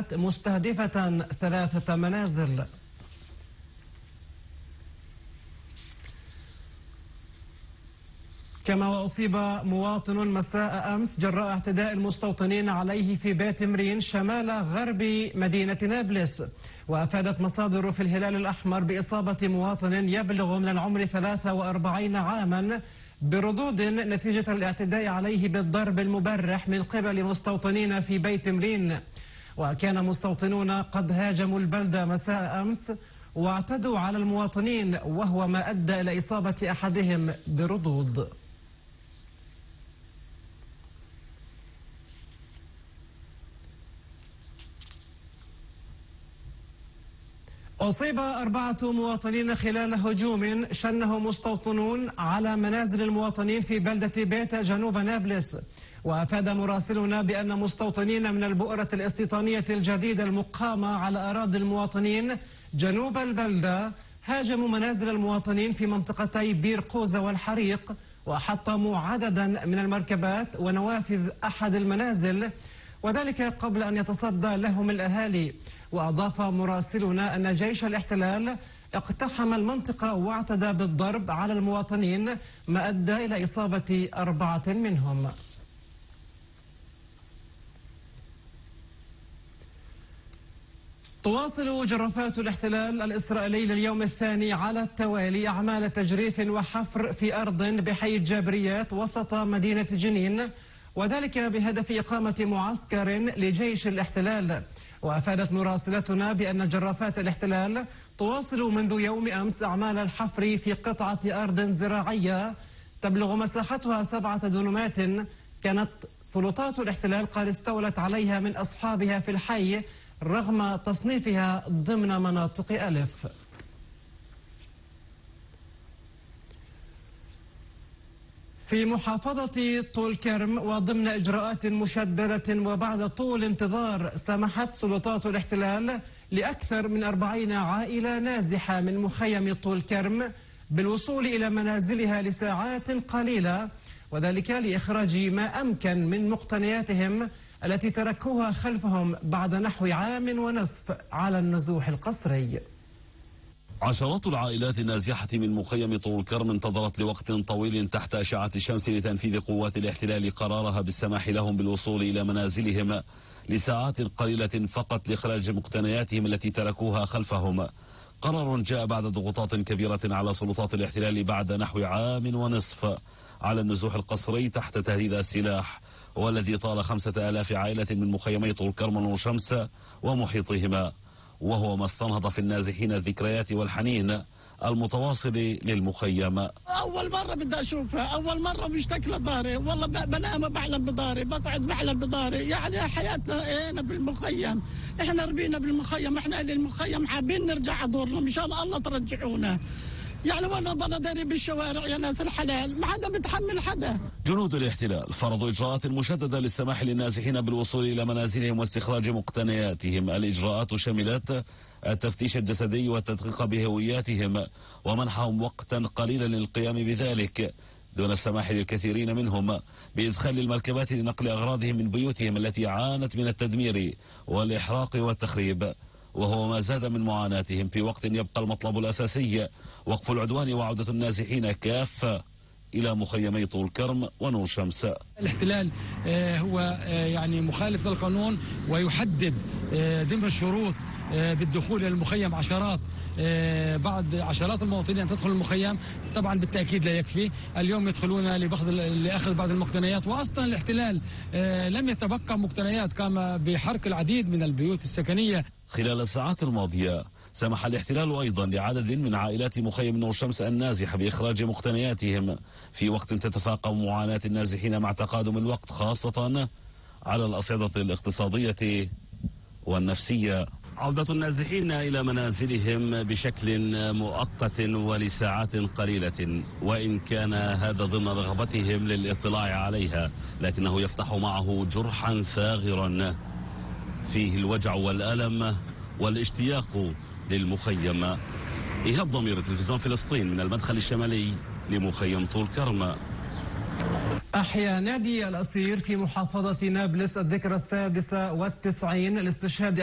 العمليات مستهدفة 3 منازل. كما وأصيب مواطن مساء أمس جراء اعتداء المستوطنين عليه في بيت مرين شمال غرب مدينة نابلس. وأفادت مصادر في الهلال الأحمر بإصابة مواطن يبلغ من العمر 43 عاما بردود نتيجة الاعتداء عليه بالضرب المبرح من قبل مستوطنين في بيت مرين. وكان مستوطنون قد هاجموا البلدة مساء أمس واعتدوا على المواطنين، وهو ما أدى إلى إصابة أحدهم بردود. أصيب 4 مواطنين خلال هجوم شنه مستوطنون على منازل المواطنين في بلدة بيتا جنوب نابلس. وأفاد مراسلنا بأن مستوطنين من البؤرة الاستيطانية الجديدة المقامة على أراضي المواطنين جنوب البلدة هاجموا منازل المواطنين في منطقتي بير قوزة والحريق، وحطموا عددا من المركبات ونوافذ أحد المنازل، وذلك قبل أن يتصدى لهم الأهالي. وأضاف مراسلنا أن جيش الاحتلال اقتحم المنطقة واعتدى بالضرب على المواطنين، ما أدى إلى إصابة 4 منهم. تواصل جرافات الاحتلال الإسرائيلي لليوم الثاني على التوالي أعمال تجريف وحفر في أرض بحي الجابريات وسط مدينة جنين، وذلك بهدف إقامة معسكر لجيش الاحتلال. وأفادت مراسلتنا بأن جرافات الاحتلال تواصل منذ يوم أمس أعمال الحفر في قطعة أرض زراعية تبلغ مساحتها 7 دنومات كانت سلطات الاحتلال قد استولت عليها من أصحابها في الحي رغم تصنيفها ضمن مناطق ألف. في محافظة طول كرم وضمن إجراءات مشددة وبعد طول انتظار سمحت سلطات الاحتلال لأكثر من 40 عائلة نازحة من مخيم طول كرم بالوصول إلى منازلها لساعات قليلة، وذلك لإخراج ما أمكن من مقتنياتهم التي تركوها خلفهم بعد نحو عام ونصف على النزوح القسري. عشرات العائلات النازحة من مخيم طول كرم انتظرت لوقت طويل تحت أشعة الشمس لتنفيذ قوات الاحتلال قرارها بالسماح لهم بالوصول إلى منازلهم لساعات قليلة فقط لإخراج مقتنياتهم التي تركوها خلفهم. قرار جاء بعد ضغوطات كبيرة على سلطات الاحتلال بعد نحو عام ونصف على النزوح القسري تحت تهديد السلاح، والذي طال 5000 عائلة من مخيمي طول كرم وشمس ومحيطهما، وهو ما استنهض في النازحين الذكريات والحنين المتواصل للمخيم. أول مرة بدي أشوفها، أول مرة مشتكلة ضاري، والله بنام بحلم بضاري، بقعد بحلم بضاري، يعني حياتنا هنا بالمخيم، إحنا ربينا بالمخيم، إحنا أهل المخيم حابين نرجع على دورنا، إن شاء الله ترجعونا. يعني وانا ضل داري بالشوارع يا ناس الحلال، ما حدا متحمل حدا. جنود الاحتلال فرضوا إجراءات مشددة للسماح للنازحين بالوصول إلى منازلهم واستخراج مقتنياتهم. الإجراءات شملت التفتيش الجسدي والتدقيق بهوياتهم ومنحهم وقتا قليلا للقيام بذلك، دون السماح للكثيرين منهم بإدخال المركبات لنقل أغراضهم من بيوتهم التي عانت من التدمير والإحراق والتخريب، وهو ما زاد من معاناتهم في وقت يبقى المطلب الأساسي وقف العدوان وعودة النازحين كافة إلى مخيمي طول كرم ونور شمس. الاحتلال هو يعني مخالف للقانون ويحدد ضمن الشروط بالدخول إلى المخيم بعد عشرات المواطنين تدخل المخيم. طبعا بالتأكيد لا يكفي، اليوم يدخلون لأخذ بعض المقتنيات، وأصلا الاحتلال لم يتبقى مقتنيات، قام بحرق العديد من البيوت السكنية. خلال الساعات الماضية سمح الاحتلال أيضا لعدد من عائلات مخيم نور شمس النازحة بإخراج مقتنياتهم في وقت تتفاقم معاناة النازحين مع تقادم الوقت، خاصة على الأصعدة الاقتصادية والنفسية. عودة النازحين إلى منازلهم بشكل مؤقت ولساعات قليلة، وإن كان هذا ضمن رغبتهم للاطلاع عليها، لكنه يفتح معه جرحا ثاغرا فيه الوجع والألم والاشتياق للمخيم. إيهاب ضمير، تلفزيون فلسطين، من المدخل الشمالي لمخيم طول كرم. أحيا نادي الأسير في محافظة نابلس الذكرى 96 لاستشهاد